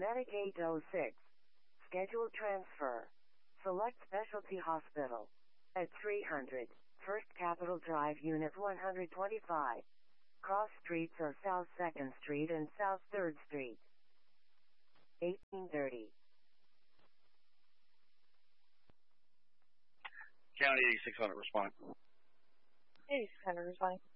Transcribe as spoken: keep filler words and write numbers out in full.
Medic eight oh six. Scheduled transfer. Select Specialty Hospital. At three hundred, First Capitol Drive, Unit one twenty-five. Cross streets are South second Street and South third Street. eighteen thirty. County eighty-six hundred, respond. eighty-six hundred, responding.